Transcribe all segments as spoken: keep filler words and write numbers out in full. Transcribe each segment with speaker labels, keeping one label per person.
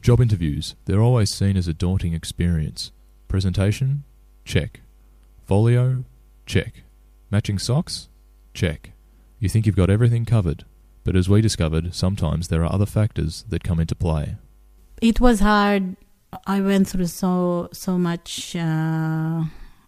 Speaker 1: Job interviews, they're always seen as a daunting experience. Presentation? Check. Folio? Check. Matching socks? Check. You think you've got everything covered, but as we discovered, sometimes there are other factors that come into play.
Speaker 2: It was hard. I went through so so much uh,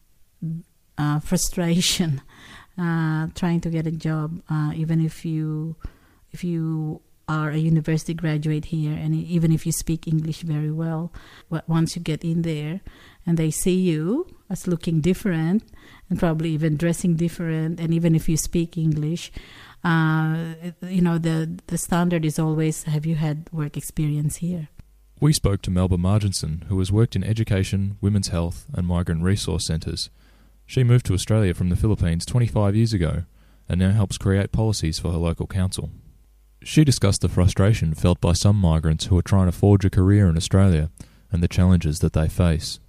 Speaker 2: uh, frustration uh, trying to get a job, uh, even if you if you are a university graduate here, and even if you speak English very well. Once you get in there, and they see you as looking different, and probably even dressing different, and even if you speak English, uh, you know the the standard is always, have you had work experience here?
Speaker 1: We spoke to Melba Marginson, who has worked in education, women's health and migrant resource centres. She moved to Australia from the Philippines twenty-five years ago and now helps create policies for her local council. She discussed the frustration felt by some migrants who are trying to forge a career in Australia and the challenges that they face.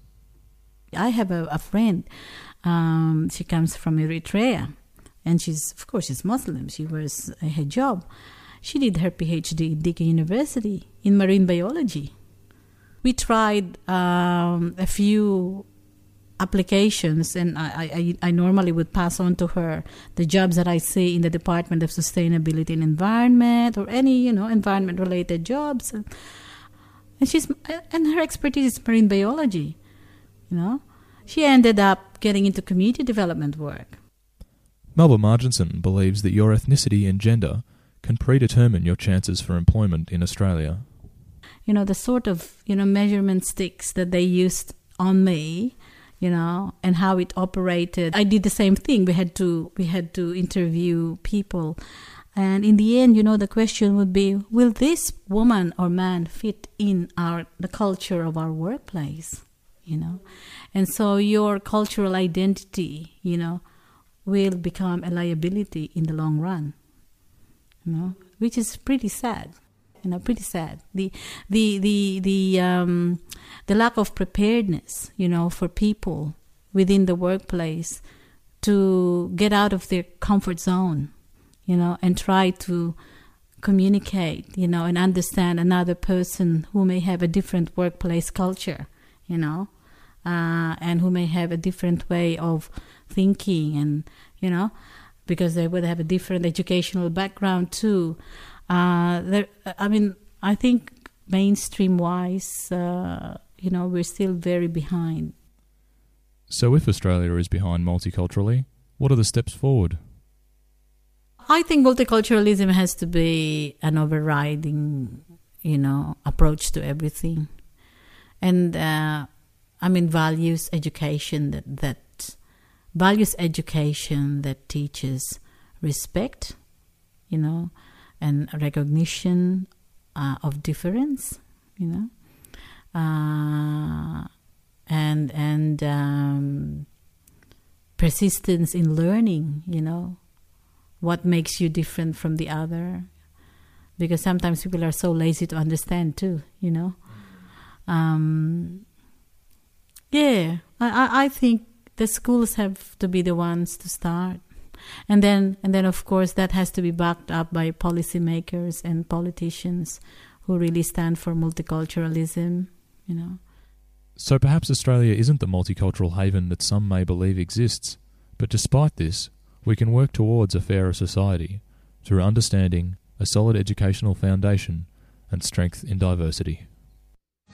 Speaker 2: I have a, a friend. Um, she comes from Eritrea, and she's, of course, she's Muslim. She wears a hijab. She did her PhD at Deakin University in marine biology. We tried um, a few applications, and I, I, I normally would pass on to her the jobs that I see in the Department of Sustainability and Environment, or any, you know, environment-related jobs. And she's and her expertise is marine biology. You know, she ended up getting into community development work.
Speaker 1: Melba Marginson believes that your ethnicity and gender can predetermine your chances for employment in Australia.
Speaker 2: You know, the sort of, you know, measurement sticks that they used on me, you know, and how it operated. I did the same thing. We had to we had to interview people. And in the end, you know, the question would be, will this woman or man fit in our the culture of our workplace? You know? And so your cultural identity, you know, will become a liability in the long run. You know, which is pretty sad. You know, pretty sad. The the the the um the lack of preparedness, you know, for people within the workplace to get out of their comfort zone, you know, and try to communicate, you know, and understand another person who may have a different workplace culture, you know, uh, and who may have a different way of thinking, and, you know, because they would have a different educational background too. Uh, there, I mean, I think mainstream-wise, uh, you know, we're still very behind.
Speaker 1: So if Australia is behind multiculturally, what are the steps forward?
Speaker 2: I think multiculturalism has to be an overriding, you know, approach to everything. And, uh, I mean, values education that, that values education that teaches respect, you know, and recognition uh, of difference, you know, uh, and and um, persistence in learning, you know, what makes you different from the other, because sometimes people are so lazy to understand too, you know. Um, yeah, I, I, I think the schools have to be the ones to start. And then, and then, of course, that has to be backed up by policymakers and politicians who really stand for multiculturalism, you know.
Speaker 1: So perhaps Australia isn't the multicultural haven that some may believe exists, but despite this, we can work towards a fairer society through understanding, a solid educational foundation, and strength in diversity.